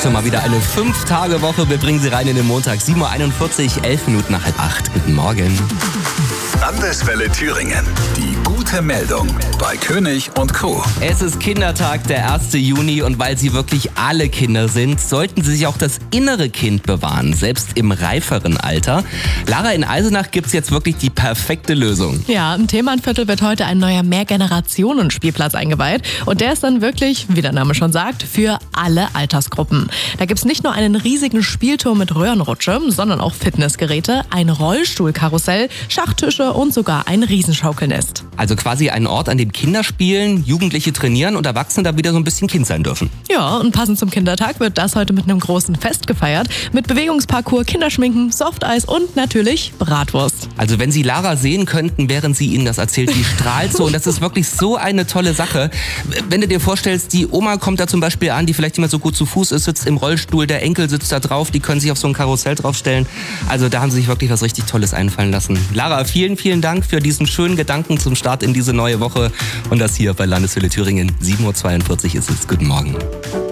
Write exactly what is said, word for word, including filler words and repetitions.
heute mal wieder eine fünf Tage Woche. Wir bringen Sie rein in den Montag. sieben Uhr einundvierzig, elf Minuten nach halb acht. Guten Morgen. Landeswelle Thüringen. Die gute Meldung bei König und Co. Es ist Kindertag, der erste Juni, und weil Sie wirklich alle Kinder sind, sollten Sie sich auch das innere Kind bewahren, selbst im reiferen Alter. Lara, in Eisenach gibt es jetzt wirklich die perfekte Lösung. Ja, im Themannviertel wird heute ein neuer Mehrgenerationen-Spielplatz eingeweiht. Und der ist dann wirklich, wie der Name schon sagt, für alle Altersgruppen. Da gibt es nicht nur einen riesigen Spielturm mit Röhrenrutsche, sondern auch Fitnessgeräte, ein Rollstuhlkarussell, Schachtische und sogar ein Riesenschaukelnest. Also quasi ein Ort, an dem Kinder spielen, Jugendliche trainieren und Erwachsene da wieder so ein bisschen Kind sein dürfen. Ja, und passend zum Kindertag wird das heute mit einem großen Fest gefeiert. Mit Bewegungsparcours, Kinderschminken, Softeis und natürlich Bratwurst. Also wenn Sie Lara sehen könnten, während sie Ihnen das erzählt, die strahlt so, und das ist wirklich so eine tolle Sache. Wenn du dir vorstellst, die Oma kommt da zum Beispiel an, die vielleicht nicht mehr so gut zu Fuß ist, sitzt im Rollstuhl, der Enkel sitzt da drauf, die können sich auf so ein Karussell draufstellen. Also da haben sie sich wirklich was richtig Tolles einfallen lassen. Lara, vielen, vielen Dank für diesen schönen Gedanken zum Start in diese neue Woche, und das hier bei Landeswelle Thüringen. sieben Uhr zweiundvierzig ist es. Guten Morgen.